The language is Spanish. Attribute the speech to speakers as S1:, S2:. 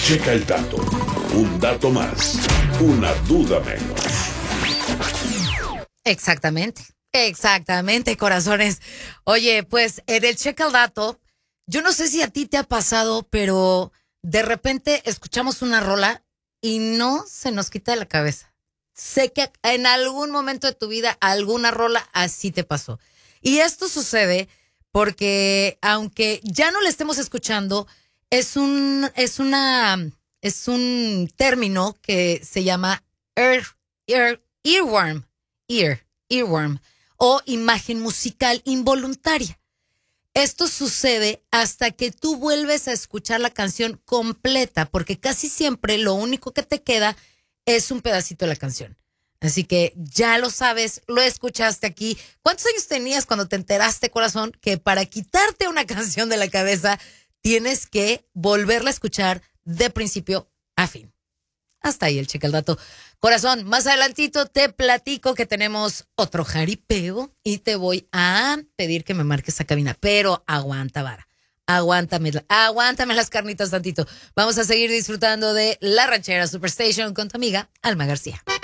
S1: Checa el dato. Un dato más. Una duda menos.
S2: Exactamente, corazones. Oye, pues en el Checa el Dato, yo no sé si a ti te ha pasado, pero de repente escuchamos una rola y no se nos quita de la cabeza. Sé que en algún momento de tu vida alguna rola así te pasó. Y esto sucede porque aunque ya no la estemos escuchando, es un término que se llama earworm, earworm o imagen musical involuntaria. Esto sucede hasta que tú vuelves a escuchar la canción completa, porque casi siempre lo único que te queda es un pedacito de la canción. Así que ya lo sabes, lo escuchaste aquí. ¿Cuántos años tenías cuando te enteraste, corazón, que para quitarte una canción de la cabeza tienes que volverla a escuchar de principio a fin? Hasta ahí el Checa el Dato. Corazón, más adelantito te platico que tenemos otro jaripeo y te voy a pedir que me marques a cabina. Pero aguanta, vara. Aguántame las carnitas tantito. Vamos a seguir disfrutando de La Ranchera Superstation con tu amiga Alma García.